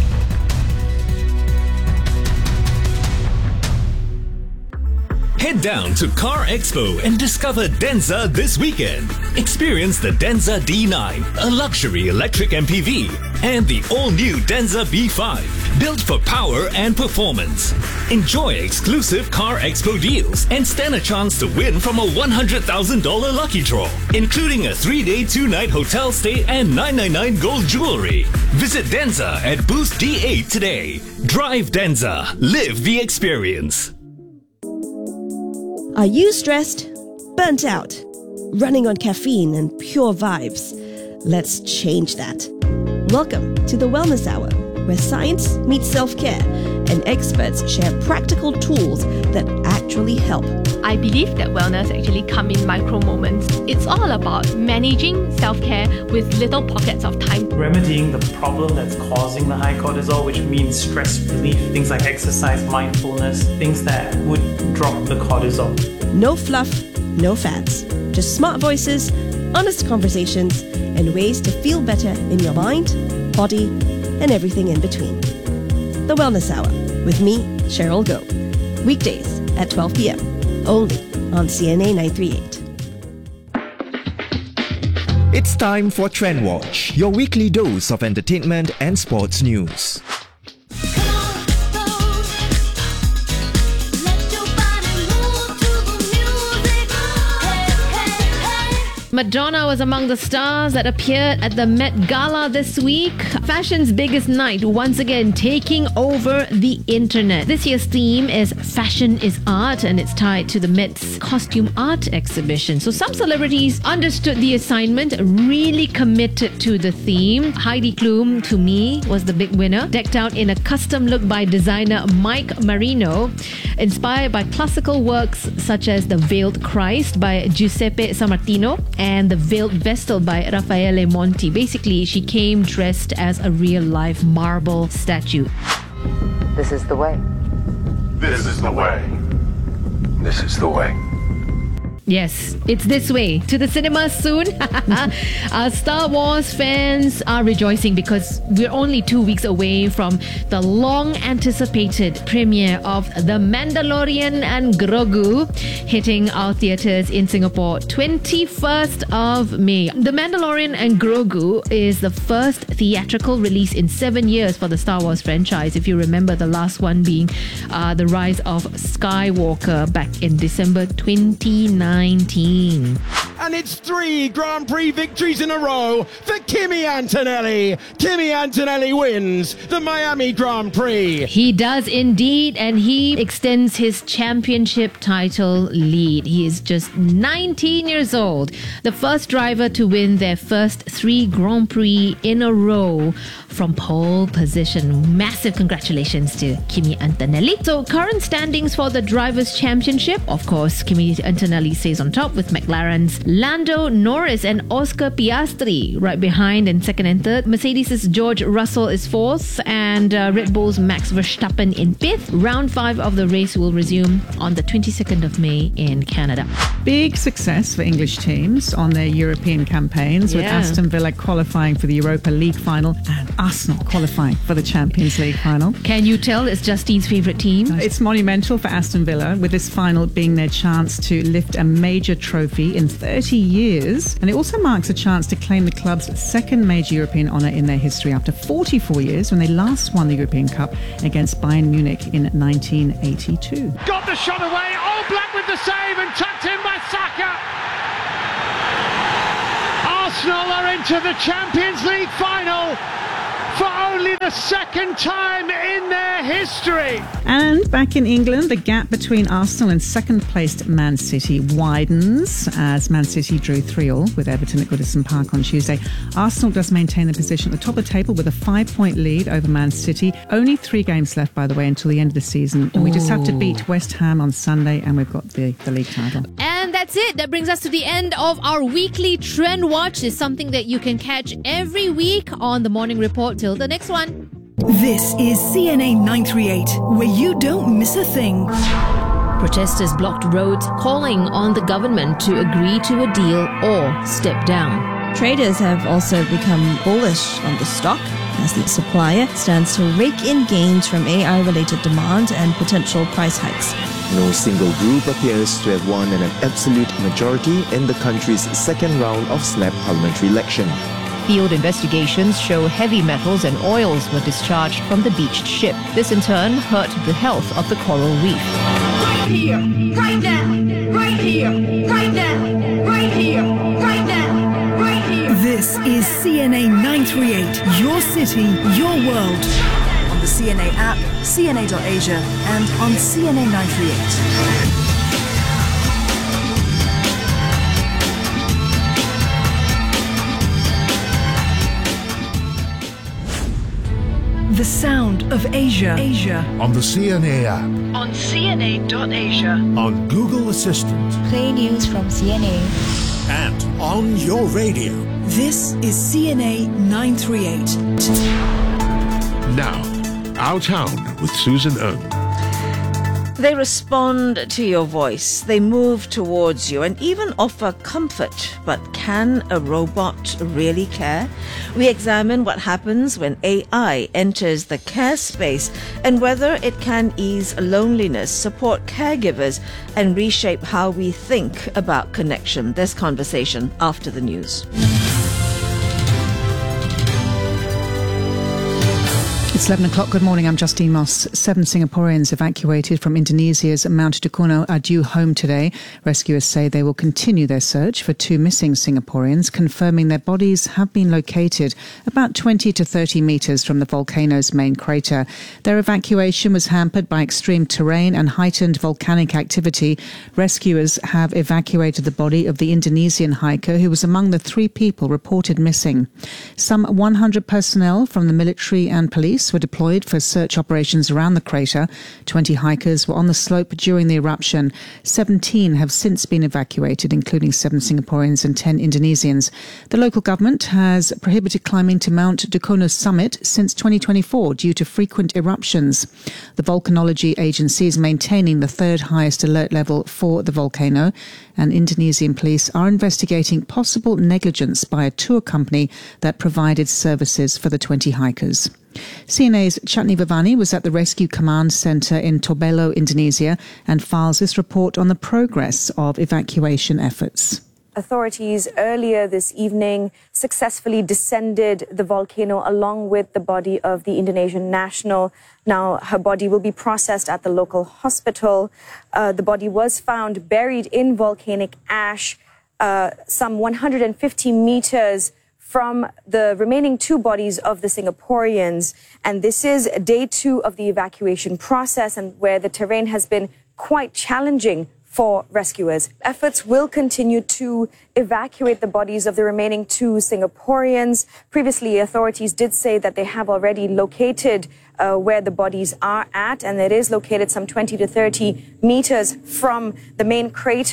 Head down to Car Expo and discover Denza this weekend. Experience the Denza D nine, a luxury electric M P V, and the all-new Denza B five, built for power and performance. Enjoy exclusive Car Expo deals and stand a chance to win from a one hundred thousand dollars lucky draw, including a three-day, two-night hotel stay and nine ninety-nine gold jewelry. Visit Denza at booth D eight today. Drive Denza. Live the experience. Are you stressed, burnt out, running on caffeine and pure vibes? Let's change that. Welcome to the Wellness Hour, where science meets self-care and experts share practical tools that actually help. I believe that wellness actually comes in micro moments. It's all about managing self-care with little pockets of time. Remedying the problem that's causing the high cortisol, which means stress relief, things like exercise, mindfulness, things that would drop the cortisol. No fluff, no fads. Just smart voices, honest conversations, and ways to feel better in your mind, body, and everything in between. The Wellness Hour with me, Cheryl Goh. Weekdays at twelve p.m. only on C N A nine thirty-eight. It's time for Trend Watch, your weekly dose of entertainment and sports news. Madonna was among the stars that appeared at the Met Gala this week. Fashion's biggest night once again taking over the internet. This year's theme is Fashion is Art, and it's tied to the Met's costume art exhibition. So some celebrities understood the assignment, really committed to the theme. Heidi Klum, to me, was the big winner, decked out in a custom look by designer Mike Marino, inspired by classical works such as The Veiled Christ by Giuseppe Sammartino and The Veiled Vestal by Raffaele Monti. Basically, she came dressed as a real-life marble statue. This is the way. This is the way. This is the way. Yes, it's this way. To the cinemas soon. Our Star Wars fans are rejoicing because we're only two weeks away from the long-anticipated premiere of The Mandalorian and Grogu, hitting our theatres in Singapore twenty-first of May. The Mandalorian and Grogu is the first theatrical release in seven years for the Star Wars franchise. If you remember, the last one being uh, The Rise of Skywalker back in December twenty nineteen. And it's three Grand Prix victories in a row for Kimi Antonelli. Kimi Antonelli wins the Miami Grand Prix. He does indeed, and he extends his championship title lead. He is just nineteen years old, the first driver to win their first three Grand Prix in a row from pole position. Massive congratulations to Kimi Antonelli. So current standings for the Drivers' Championship, of course, Kimi Antonelli stays on top with McLaren's Lando Norris and Oscar Piastri right behind in second and third. Mercedes' George Russell is fourth, and uh, Red Bull's Max Verstappen in fifth. Round five of the race will resume on the twenty-second of May in Canada. Big success for English teams on their European campaigns, with Yeah. Aston Villa qualifying for the Europa League final and Arsenal qualifying for the Champions League final. Can you tell it's Justine's favourite team? It's monumental for Aston Villa, with this final being their chance to lift a major trophy in thirty years. And it also marks a chance to claim the club's second major European honour in their history after forty-four years, when they last won the European Cup against Bayern Munich in nineteen eighty-two. Got the shot away. Oh, Black with the save and tucked in by Saka. Arsenal are into the Champions League final for only the second time in their history. And back in England, the gap between Arsenal and second-placed Man City widens as Man City drew three all with Everton at Goodison Park on Tuesday. Arsenal does maintain the position at the top of the table with a five-point lead over Man City. Only three games left, by the way, until the end of the season. And we just have to beat West Ham on Sunday, and we've got the, the league title. And that's it. That brings us to the end of our weekly Trend Watch. It's something that you can catch every week on the Morning Report. Till the next one. This is C N A nine thirty-eight, where you don't miss a thing. Protesters blocked roads, calling on the government to agree to a deal or step down. Traders have also become bullish on the stock as the supplier stands to rake in gains from A I-related demand and potential price hikes. No single group appears to have won an absolute majority in the country's second round of snap parliamentary election. Field investigations show heavy metals and oils were discharged from the beached ship. This in turn hurt the health of the coral reef. Right here, right now, right here, right now, right here, right now, right here. This is C N A nine thirty-eight, your city, your world. On the C N A app, C N A dot Asia, and on C N A nine thirty-eight. The sound of Asia. Asia. On the C N A app. On C N A dot Asia. On Google Assistant. Play news from C N A. And on your radio. This is C N A nine thirty-eight. Now, Our Town with Susan Ng. They respond to your voice, they move towards you and even offer comfort. But can a robot really care? We examine what happens when A I enters the care space and whether it can ease loneliness, support caregivers, and reshape how we think about connection. This conversation after the news. It's eleven o'clock. Good morning. I'm Justine Moss. Seven Singaporeans evacuated from Indonesia's Mount Dukono are due home today. Rescuers say they will continue their search for two missing Singaporeans, confirming their bodies have been located about twenty to thirty metres from the volcano's main crater. Their evacuation was hampered by extreme terrain and heightened volcanic activity. Rescuers have evacuated the body of the Indonesian hiker who was among the three people reported missing. Some one hundred personnel from the military and police were deployed for search operations around the crater. twenty hikers were on the slope during the eruption. seventeen have since been evacuated, including seven Singaporeans and ten Indonesians. The local government has prohibited climbing to Mount Dukono summit since twenty twenty-four due to frequent eruptions. The volcanology agency is maintaining the third highest alert level for the volcano, and Indonesian police are investigating possible negligence by a tour company that provided services for the twenty hikers. C N A's Chatni Vavani was at the Rescue Command Centre in Tobelo, Indonesia, and files this report on the progress of evacuation efforts. Authorities earlier this evening successfully descended the volcano along with the body of the Indonesian national. Now, her body will be processed at the local hospital. Uh, the body was found buried in volcanic ash, uh, some one hundred fifty meters from the remaining two bodies of the Singaporeans. And this is day two of the evacuation process, and where the terrain has been quite challenging for rescuers. Efforts will continue to evacuate the bodies of the remaining two Singaporeans. Previously, authorities did say that they have already located uh, where the bodies are at, and it is located some twenty to thirty meters from the main crater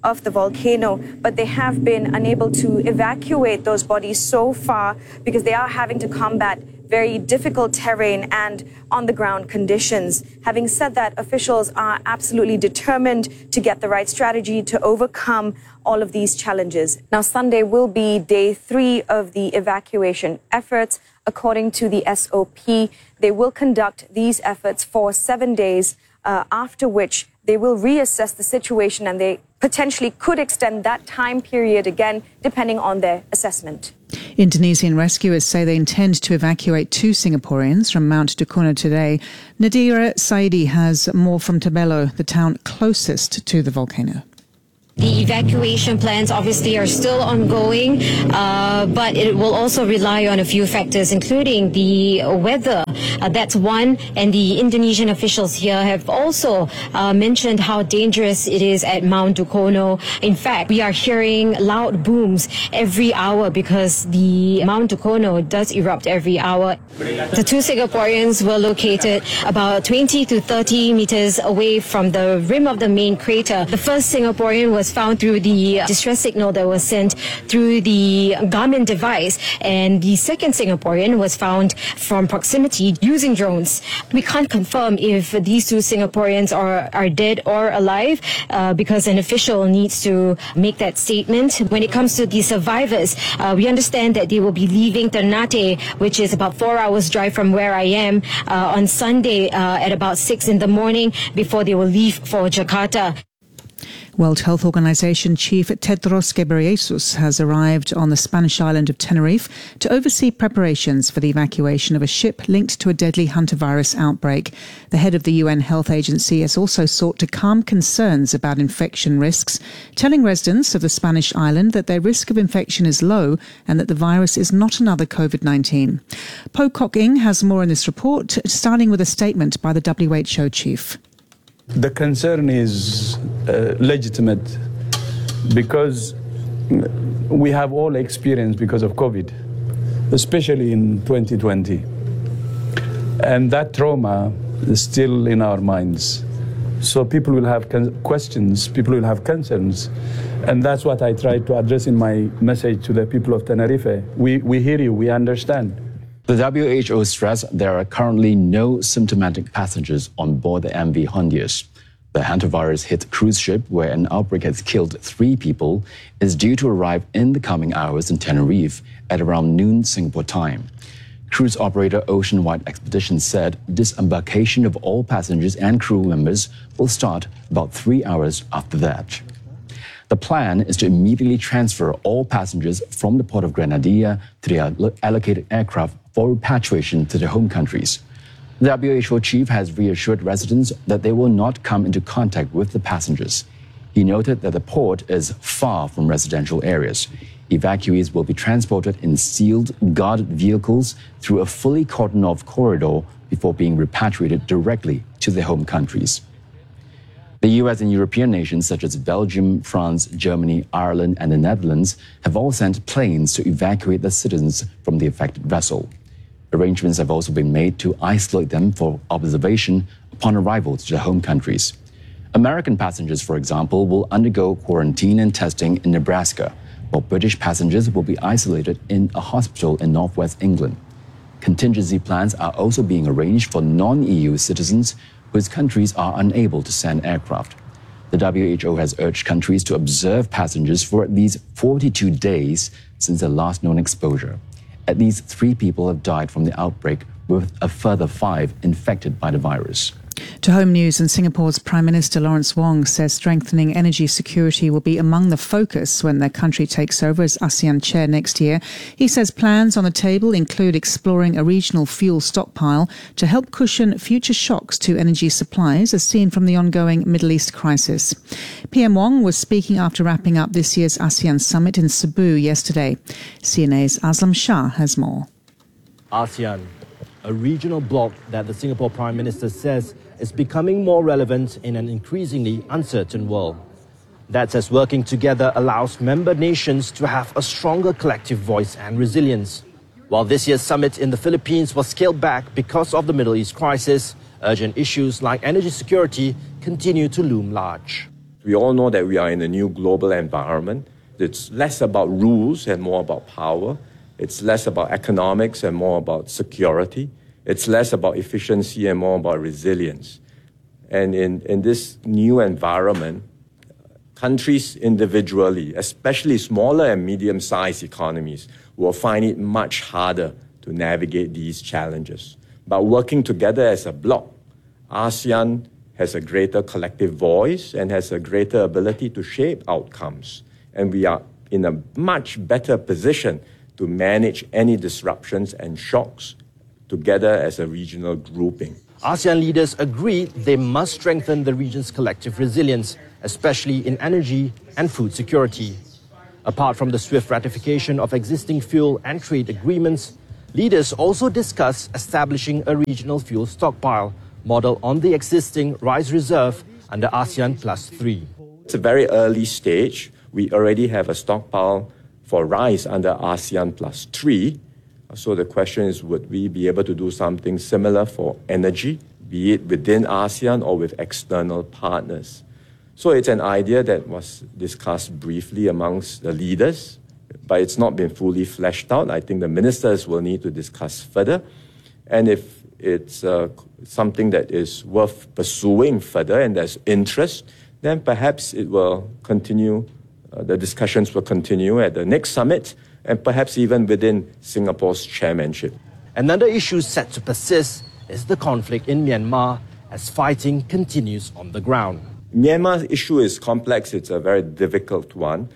of the volcano, but they have been unable to evacuate those bodies so far because they are having to combat very difficult terrain and on-the-ground conditions. Having said that, officials are absolutely determined to get the right strategy to overcome all of these challenges. Now, Sunday will be day three of the evacuation efforts. According to the S O P, they will conduct these efforts for seven days, uh, after which they will reassess the situation and they potentially could extend that time period again, depending on their assessment. Indonesian rescuers say they intend to evacuate two Singaporeans from Mount Dukono today. Nadira Saidi has more from Tebelo, the town closest to the volcano. The evacuation plans obviously are still ongoing, uh, but it will also rely on a few factors, including the weather. Uh, that's one, and the Indonesian officials here have also uh, mentioned how dangerous it is at Mount Dukono. In fact, we are hearing loud booms every hour because the Mount Dukono does erupt every hour. The two Singaporeans were located about twenty to thirty meters away from the rim of the main crater. The first Singaporean was found through the distress signal that was sent through the Garmin device, and the second Singaporean was found from proximity using drones. We can't confirm if these two Singaporeans are, are dead or alive uh, because an official needs to make that statement. When it comes to the survivors, uh, we understand that they will be leaving Ternate, which is about four hours drive from where I am, uh, on Sunday uh, at about six in the morning before they will leave for Jakarta. World Health Organization Chief Tedros Ghebreyesus has arrived on the Spanish island of Tenerife to oversee preparations for the evacuation of a ship linked to a deadly hantavirus outbreak. The head of the U N Health Agency has also sought to calm concerns about infection risks, telling residents of the Spanish island that their risk of infection is low and that the virus is not another COVID nineteen. Po Kok Ing has more in this report, starting with a statement by the W H O chief. The concern is uh, legitimate because we have all experienced because of COVID, especially in twenty twenty. And that trauma is still in our minds. So people will have questions, people will have concerns. And that's what I tried to address in my message to the people of Tenerife. We, we hear you, we understand. The W H O stressed there are currently no symptomatic passengers on board the M V Hondius. The hantavirus hit cruise ship, where an outbreak has killed three people, is due to arrive in the coming hours in Tenerife at around noon Singapore time. Cruise operator Ocean Wide Expeditions said disembarkation of all passengers and crew members will start about three hours after that. The plan is to immediately transfer all passengers from the port of Grenadilla to the allocated aircraft for repatriation to their home countries. The W H O chief has reassured residents that they will not come into contact with the passengers. He noted that the port is far from residential areas. Evacuees will be transported in sealed, guarded vehicles through a fully cordoned-off corridor before being repatriated directly to their home countries. The U S and European nations such as Belgium, France, Germany, Ireland, and the Netherlands have all sent planes to evacuate the citizens from the affected vessel. Arrangements have also been made to isolate them for observation upon arrival to their home countries. American passengers, for example, will undergo quarantine and testing in Nebraska, while British passengers will be isolated in a hospital in northwest England. Contingency plans are also being arranged for non-E U citizens whose countries are unable to send aircraft. The W H O has urged countries to observe passengers for at least forty-two days since their last known exposure. At least three people have died from the outbreak, with a further five infected by the virus. To home news, and Singapore's Prime Minister Lawrence Wong says strengthening energy security will be among the focus when their country takes over as ASEAN chair next year. He says plans on the table include exploring a regional fuel stockpile to help cushion future shocks to energy supplies as seen from the ongoing Middle East crisis. P M Wong was speaking after wrapping up this year's ASEAN summit in Cebu yesterday. C N A's Aslam Shah has more. ASEAN, a regional bloc that the Singapore Prime Minister says is becoming more relevant in an increasingly uncertain world. That's as working together allows member nations to have a stronger collective voice and resilience. While this year's summit in the Philippines was scaled back because of the Middle East crisis, urgent issues like energy security continue to loom large. We all know that we are in a new global environment. It's less about rules and more about power. It's less about economics and more about security. It's less about efficiency and more about resilience. And in, in this new environment, countries individually, especially smaller and medium-sized economies, will find it much harder to navigate these challenges. But working together as a bloc, ASEAN has a greater collective voice and has a greater ability to shape outcomes. And we are in a much better position to manage any disruptions and shocks together as a regional grouping. ASEAN leaders agree they must strengthen the region's collective resilience, especially in energy and food security. Apart from the swift ratification of existing fuel and trade agreements, leaders also discuss establishing a regional fuel stockpile model on the existing rice reserve under ASEAN Plus three. It's a very early stage. We already have a stockpile for rice under ASEAN Plus three. So the question is, would we be able to do something similar for energy, be it within ASEAN or with external partners? So it's an idea that was discussed briefly amongst the leaders, but it's not been fully fleshed out. I think the ministers will need to discuss further. And if it's uh, something that is worth pursuing further and there's interest, then perhaps it will continue, uh, the discussions will continue at the next summit and perhaps even within Singapore's chairmanship. Another issue set to persist is the conflict in Myanmar as fighting continues on the ground. Myanmar's issue is complex. It's a very difficult one.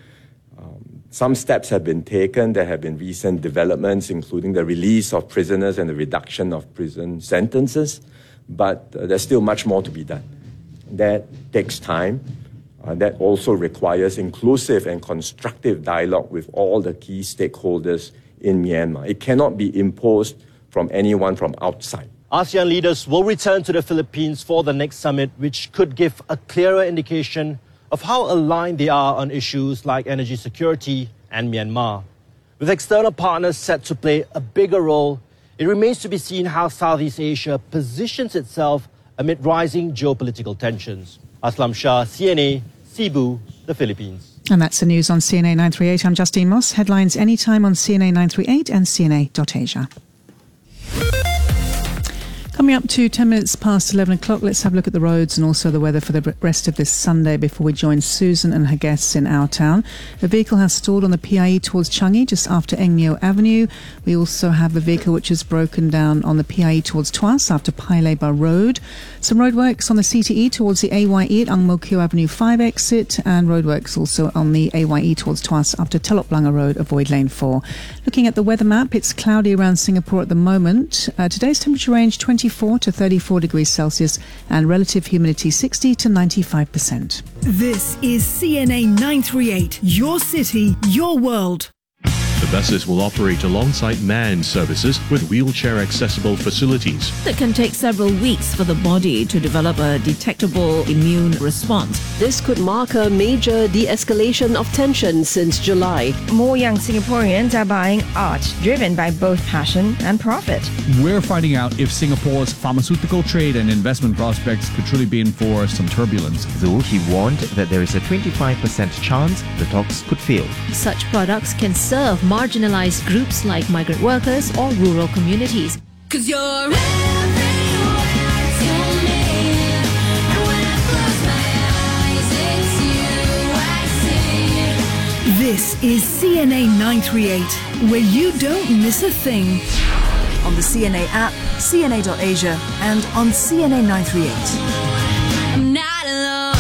Um, some steps have been taken. There have been recent developments, including the release of prisoners and the reduction of prison sentences. But uh, there's still much more to be done. That takes time. Uh, that also requires inclusive and constructive dialogue with all the key stakeholders in Myanmar. It cannot be imposed from anyone from outside. ASEAN leaders will return to the Philippines for the next summit, which could give a clearer indication of how aligned they are on issues like energy security and Myanmar. With external partners set to play a bigger role, it remains to be seen how Southeast Asia positions itself amid rising geopolitical tensions. Aslam Shah, C N A, Cebu, the Philippines. And that's the news on C N A nine thirty-eight. I'm Justine Moss. Headlines anytime on C N A nine thirty-eight and C N A dot Asia. Coming up to ten minutes past eleven o'clock, let's have a look at the roads and also the weather for the rest of this Sunday before we join Susan and her guests in our town. A vehicle has stalled on the P I E towards Changi just after Eng Neo Avenue. We also have a vehicle which is broken down on the P I E towards Tuas after Pai Leba Road. Some roadworks on the C T E towards the A Y E at Ang Mo Kio Avenue five exit, and roadworks also on the A Y E towards Tuas after Telok Blangah Road, avoid lane four. Looking at the weather map, it's cloudy around Singapore at the moment. Uh, today's temperature range twenty-four to thirty-four degrees Celsius and relative humidity sixty to ninety-five percent. This is C N A nine thirty-eight, your city, your world. The buses will operate alongside manned services with wheelchair-accessible facilities. It can take several weeks for the body to develop a detectable immune response. This could mark a major de-escalation of tension since July. More young Singaporeans are buying art driven by both passion and profit. We're finding out if Singapore's pharmaceutical trade and investment prospects could truly be in for some turbulence. Though he warned that there is a twenty-five percent chance the talks could fail. Such products can serve marginalized groups like migrant workers or rural communities. Cause you're everywhere to me, and when I close my eyes, it's you I see. This is C N A nine thirty-eight, where you don't miss a thing. On the C N A app, C N A dot Asia, and on C N A nine thirty-eight. I'm not alone.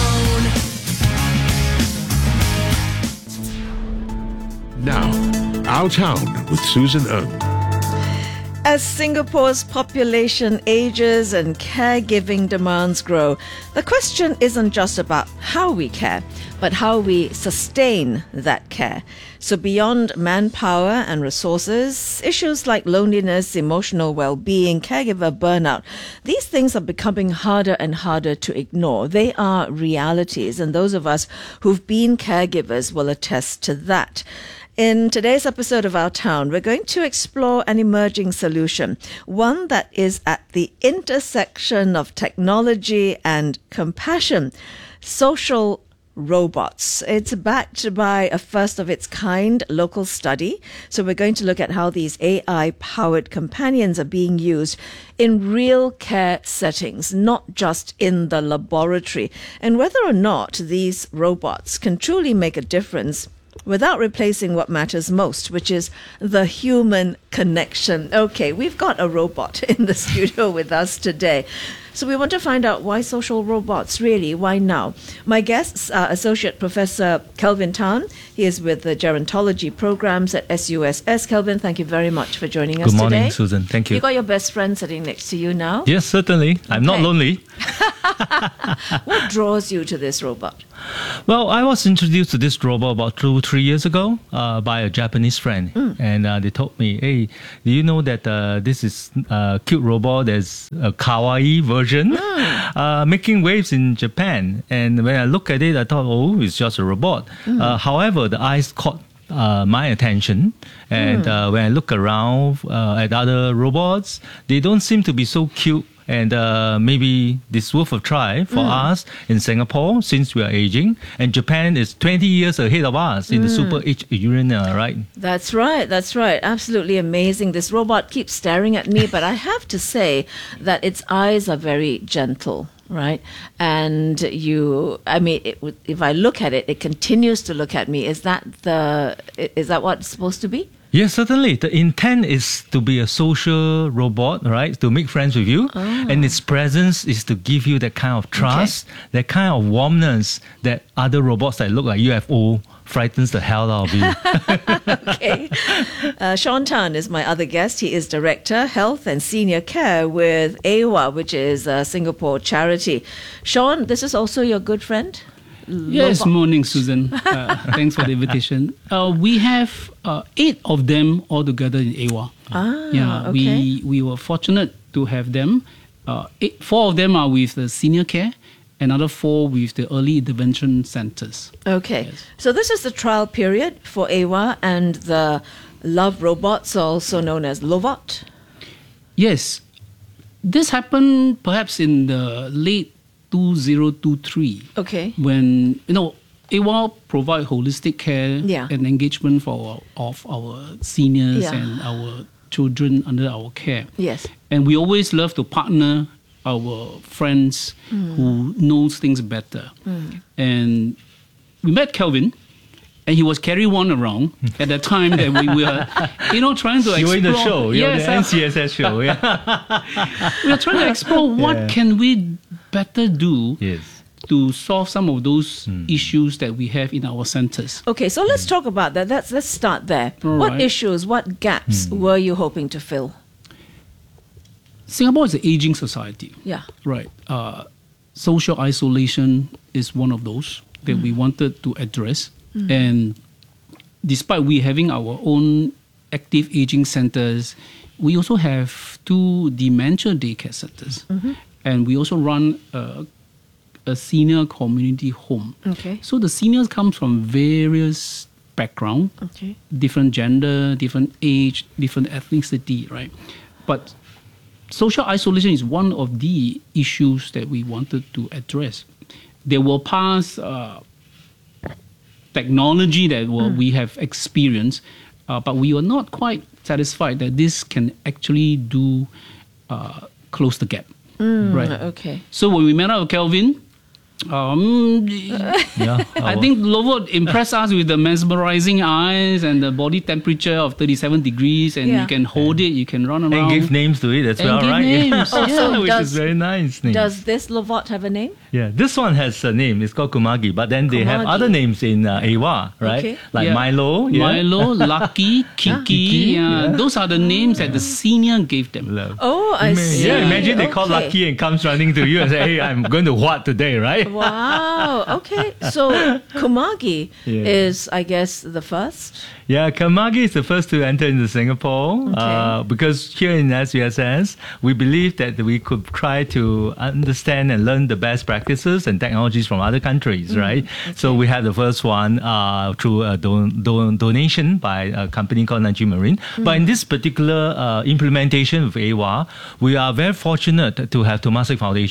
Now, Our Town with Susan Ng. As Singapore's population ages and caregiving demands grow, the question isn't just about how we care, but how we sustain that care. So beyond manpower and resources, issues like loneliness, emotional well-being, caregiver burnout, these things are becoming harder and harder to ignore. They are realities, and those of us who've been caregivers will attest to that. In today's episode of Our Town, we're going to explore an emerging solution, one that is at the intersection of technology and compassion, social robots. It's backed by a first of its kind local study. So we're going to look at how these A I-powered companions are being used in real care settings, not just in the laboratory, and whether or not these robots can truly make a difference without replacing what matters most, which is the human connection. Okay, we've got a robot in the studio with us today. So we want to find out why social robots, really, why now? My guests are Associate Professor Kelvin Tan. He is with the gerontology programs at S U S S. Kelvin, thank you very much for joining us Good morning, today. Susan. Thank you. You got your best friend sitting next to you now? Yes, certainly. I'm not Okay. lonely. What draws you to this robot? Well, I was introduced to this robot about two, three years ago uh, by a Japanese friend. Mm. And uh, they told me, hey, do you know that uh, this is a cute robot? There's a kawaii version uh, making waves in Japan. And when I look at it, I thought, oh, it's just a robot. Mm. Uh, however, the eyes caught uh, my attention. And Mm. uh, when I look around uh, at other robots, they don't seem to be so cute. And uh, maybe this worth a try for Mm. us in Singapore since we are aging. And Japan is twenty years ahead of us in the Mm. super age arena, right? That's right, that's right. Absolutely amazing. This robot keeps staring at me, but I have to say that its eyes are very gentle, right? And you, I mean, it, would- if I look at it, it continues to look at me. Is that the, i- is that what it's supposed to be? Yes, certainly. The intent is to be a social robot, right? To make friends with you. Oh. And its presence is to give you that kind of trust, that kind of warmness that other robots that look like U F O frightens the hell out of you. Okay. Uh, Sean Tan is my other guest. He is Director, Health and Senior Care with A W A, which is a Singapore charity. Sean, this is also your good friend? Yes, Lobo- morning, Susan. Uh, thanks for the invitation. Uh, we have uh, eight of them all together in A W A. Ah, yeah, okay. we we were fortunate to have them. Uh, eight, four of them are with the senior care, another four with the early intervention centers. Okay, so this is the trial period for A W A and the Love robots, also known as Lovot. Yes, this happened perhaps in the late two thousand twenty-three. Okay. When, you know, A W A provide holistic care Yeah. and engagement for of our seniors Yeah. and our children under our care. Yes. And we always love to partner our friends Mm. who knows things better. Mm. And we met Kelvin, and he was carry one around at the time that we were, you know, trying to You were explore. in the show, you were Yes, the uh, N C S S show, yeah. we are trying to explore what Yeah. can we better do yes. to solve some of those issues that we have in our centers. Okay, so let's talk about that. Let's let's start there. All What right. issues, what gaps were you hoping to fill? Singapore is an aging society. Yeah. Right. Uh, social isolation is one of those that we wanted to address. Mm. And despite we having our own active aging centers, we also have two dementia daycare centers. Mhm. And we also run a, a senior community home. Okay. So the seniors come from various background, Okay. different gender, different age, different ethnicity, right? But social isolation is one of the issues that we wanted to address. There were past uh, technology that were, Mm. we have experienced, uh, but we were not quite satisfied that this can actually do uh, close the gap. Mm, Right. Okay. So when we met up with Kelvin, um, Yeah, I our- think Lovo impressed us with the mesmerizing eyes and the body temperature of thirty-seven degrees, and Yeah. you can hold it, you can run around. And give names to it as And well, give right? names, Oh, so Which does- is very nice. Name. Does this Lovot have a name? Yeah, this one has a name. It's called Kumagi, but then they have Kumagi. other names in uh, A W A, right? Okay. Like Yeah. Milo. Yeah. Milo, Lucky, Kiki. Kiki, yeah. yeah. Those are the names that the senior gave them. Oh, I Ima- see. Yeah, imagine they call Okay. Lucky and comes running to you and say, "Hey, I'm going to what today, right?" Wow. Okay. So Kumagi Yeah. is, I guess, the first. Yeah, Kamagi is the first to enter into Singapore uh, because here in S U S S, we believe that we could try to understand and learn the best practices and technologies from other countries, Mm, right? So we had the first one uh, through a don- don- donation by a company called Nanjing Marine. But in this particular uh, implementation of A W A, we are very fortunate to have Temasek Foundation.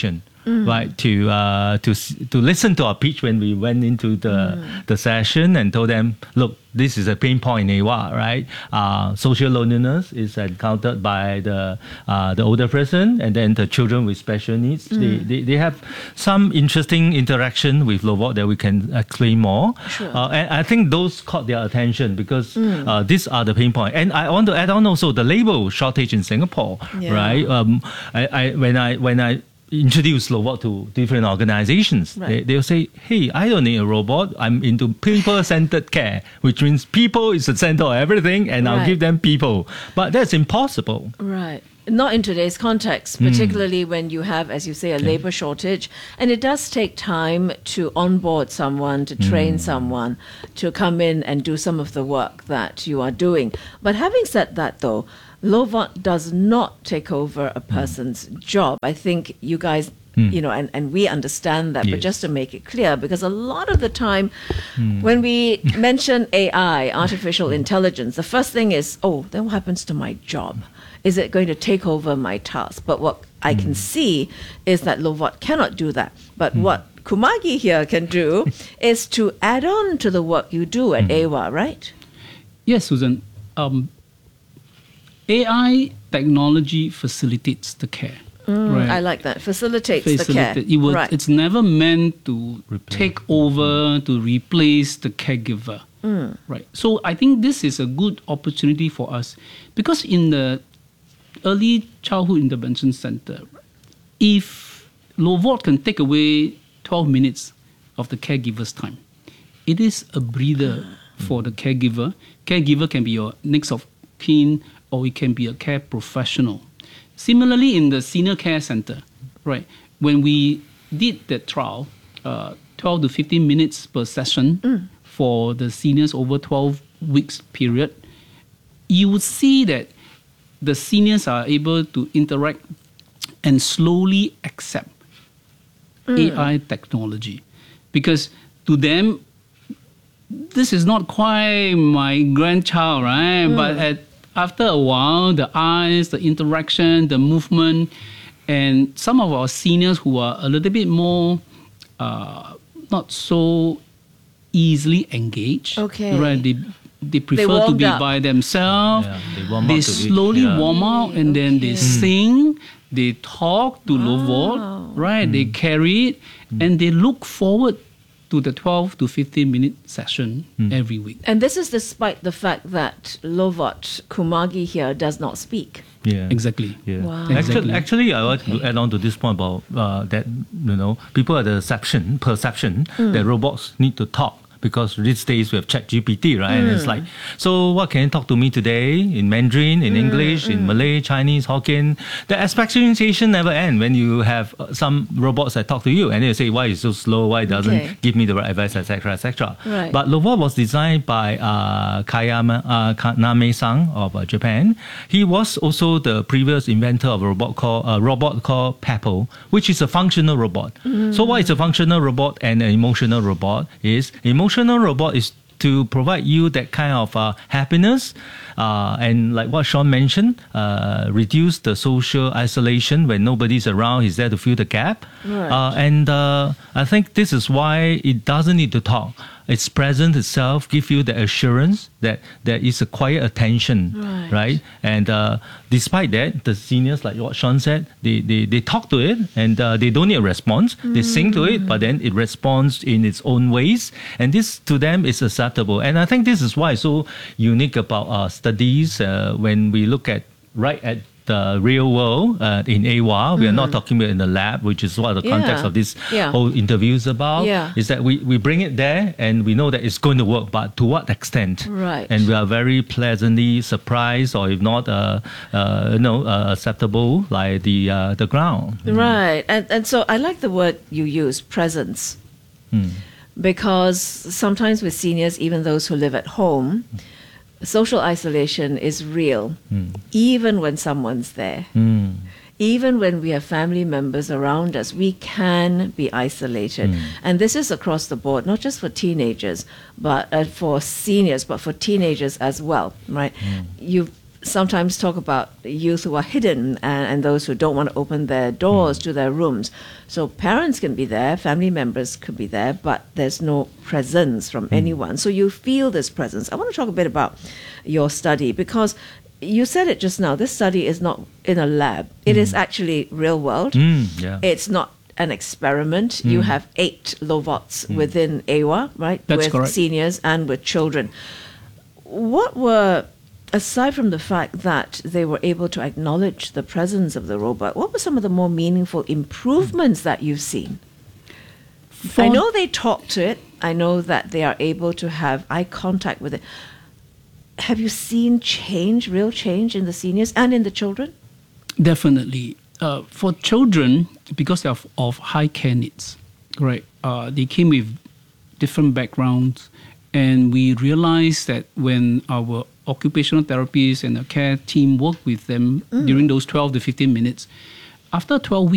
mm. right, to uh, to to listen to our pitch when we went into the mm. the session and told them, look, this is a pain point in A W A, right? Uh, social loneliness is encountered by the uh, the older person, and then the children with special needs. Mm. They, they they have some interesting interaction with Lovot that we can explain more. Sure. Uh, and I think those caught their attention because Mm. uh, these are the pain point. And I want to add on also the label shortage in Singapore, Yeah. right? Um, I, I when I when I introduce Lovot to different organizations, Right. they, they'll say, hey, I don't need a robot. I'm into people-centered care, which means people is the center of everything, and I'll Right. give them people. But that's impossible. Right. Not in today's context, Mm. particularly when you have, as you say, a labor shortage. And it does take time to onboard someone, to train Mm. someone, to come in and do some of the work that you are doing. But having said that, though, Lovot does not take over a person's job. I think you guys, Mm. you know, and, and we understand that. But Yes. just to make it clear, because a lot of the time Mm. when we mention A I, artificial intelligence, the first thing is, oh, then what happens to my job? Is it going to take over my task? But what I can see is that Lovot cannot do that. But what Kumagi here can do is to add on to the work you do at A W A, right? Yes, Susan. Um, A I technology facilitates the care. Mm, right? I like that. Facilitates the care. Facilitate. It was, right. It's never meant to take over, to replace the caregiver. Mm. Right. So I think this is a good opportunity for us because in the early childhood intervention center, if Lovot can take away twelve minutes of the caregiver's time, it is a breather for the caregiver. Caregiver can be your next of kin or it can be a care professional. Similarly, in the senior care center, right, when we did that trial, uh, twelve to fifteen minutes per session Mm. for the seniors over twelve weeks period, you would see that the seniors are able to interact and slowly accept Mm. A I technology. Because to them, this is not quite my grandchild, right? Mm. But at, after a while, the eyes, the interaction, the movement, and some of our seniors who are a little bit more uh, not so easily engaged, Okay. right? They, they prefer to warmed be up. by themselves. Yeah, they warm they up to it, slowly yeah. warm out and then they sing, they talk to Lovot, right? They carry it and they look forward to the twelve to fifteen minute session every week. And this is despite the fact that Lovot Kumagi here does not speak. Yeah, exactly. Yeah, Wow. actually, Exactly. actually, I want to add on to this point about uh, that. You know, people have the perception, perception Mm. that robots need to talk. Because these days we have ChatGPT, right? And it's Mm. like, so what can you talk to me today in Mandarin, in Mm, English, in mm. Malay, Chinese, Hokkien? The experimentation never ends when you have uh, some robots that talk to you and they say, why is it so slow? Why it doesn't Okay. give me the right advice, et cetera, et cetera. Right. But Lovot was designed by uh, Kayama uh, Kaname-san of uh, Japan. He was also the previous inventor of a robot called a robot called Peppo, which is a functional robot. Mm. So what is a functional robot and an emotional robot is emotional robot is to provide you that kind of uh, happiness uh, and like what Sean mentioned, uh, reduce the social isolation when nobody's around. He's there to fill the gap. Right. Uh, and uh, I think this is why it doesn't need to talk. Its presence itself gives you the assurance that there is a quiet attention, Right. right? And uh, despite that, the seniors, like what Sean said, they, they, they talk to it and uh, they don't need a response. They sing to it, but then it responds in its own ways. And this to them is acceptable. And I think this is why it's so unique about our studies uh, when we look at right at the real world uh, in A W A. We are not Mhm. talking about in the lab, which is what the context Yeah. of this Yeah. whole interview is about. Yeah. Is that we, we bring it there and we know that it's going to work, but to what extent? Right. And we are very pleasantly surprised, or if not, uh, uh, you know, uh, acceptable, like the uh, the ground. Right. And, and so I like the word you use, presence. Mm. Because sometimes with seniors, even those who live at home, social isolation is real, Mm. even when someone's there. Mm. Even when we have family members around us, we can be isolated. Mm. And this is across the board, not just for teenagers, but uh, for seniors, but for teenagers as well, right? You've sometimes talk about youth who are hidden and, and those who don't want to open their doors to their rooms. So parents can be there, family members could be there, but there's no presence from anyone. So you feel this presence. I want to talk a bit about your study, because you said it just now, this study is not in a lab. It is actually real world. Mm, yeah. It's not an experiment. You Mm. have eight Lovots within A W A, right? That's with correct. seniors and with children. What were, aside from the fact that they were able to acknowledge the presence of the robot, what were some of the more meaningful improvements that you've seen? I know they talk to it. I know that they are able to have eye contact with it. Have you seen change, real change in the seniors and in the children? Definitely. Uh, for children, because of, of high care needs, right? Uh, they came with different backgrounds, and we realized that when our occupational therapists and the care team work with them Mm. during those twelve to fifteen minutes, after twelve weeks,